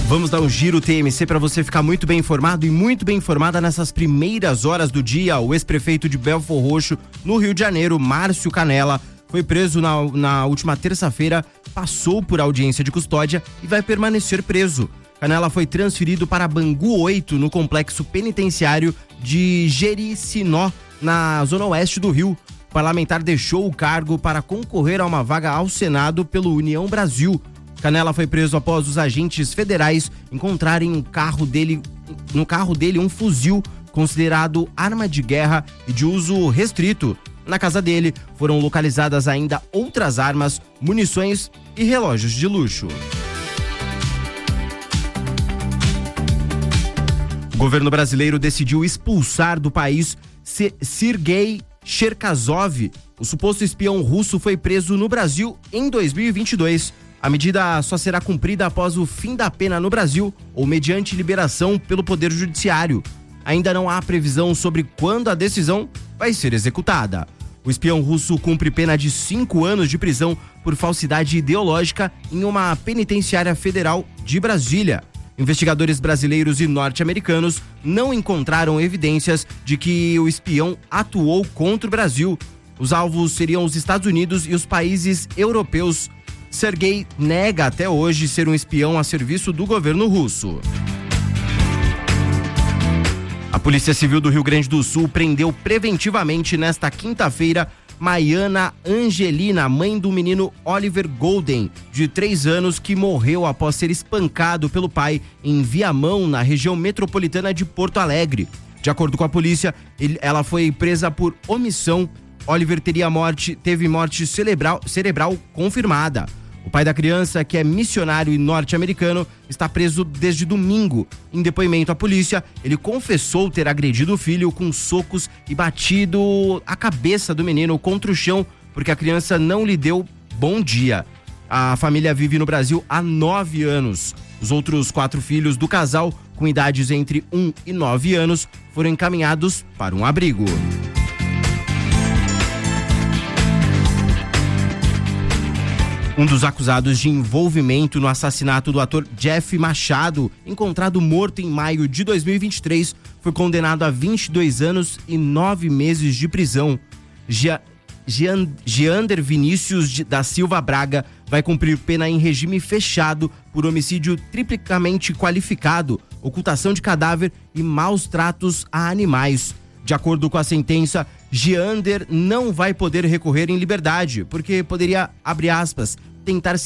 Vamos dar um giro TMC para você ficar muito bem informado e muito bem informada nessas primeiras horas do dia. O ex-prefeito de Belford Roxo, no Rio de Janeiro, Márcio Canella, foi preso na última terça-feira, passou por audiência de custódia e vai permanecer preso. Canella foi transferido para Bangu 8, no complexo penitenciário de Jericinó, na zona oeste do Rio. O parlamentar deixou o cargo para concorrer a uma vaga ao Senado pelo União Brasil. Canella foi preso após os agentes federais encontrarem no carro dele um fuzil considerado arma de guerra e de uso restrito. Na casa dele foram localizadas ainda outras armas, munições e relógios de luxo. O governo brasileiro decidiu expulsar do país Sergei Cherkasov. O suposto espião russo foi preso no Brasil em 2022. A medida só será cumprida após o fim da pena no Brasil ou mediante liberação pelo Poder Judiciário. Ainda não há previsão sobre quando a decisão vai ser executada. O espião russo cumpre pena de 5 anos de prisão por falsidade ideológica em uma penitenciária federal de Brasília. Investigadores brasileiros e norte-americanos não encontraram evidências de que o espião atuou contra o Brasil. Os alvos seriam os Estados Unidos e os países europeus. Sergei nega até hoje ser um espião a serviço do governo russo. A Polícia Civil do Rio Grande do Sul prendeu preventivamente nesta quinta-feira Maiana Angelina, mãe do menino Oliver Golden, de 3 anos, que morreu após ser espancado pelo pai em Viamão, na região metropolitana de Porto Alegre. De acordo com a polícia, ela foi presa por omissão. Oliver teve morte cerebral confirmada. O pai da criança, que é missionário e norte-americano, está preso desde domingo. Em depoimento à polícia, ele confessou ter agredido o filho com socos e batido a cabeça do menino contra o chão porque a criança não lhe deu bom dia. A família vive no Brasil há 9 anos. Os outros 4 filhos do casal, com idades entre 1 e 9 anos, foram encaminhados para um abrigo. Um dos acusados de envolvimento no assassinato do ator Jeff Machado, encontrado morto em maio de 2023, foi condenado a 22 anos e 9 meses de prisão. Geander Vinícius da Silva Braga vai cumprir pena em regime fechado por homicídio triplicamente qualificado, ocultação de cadáver e maus tratos a animais. De acordo com a sentença, Geander não vai poder recorrer em liberdade, porque poderia, abre aspas, tentar se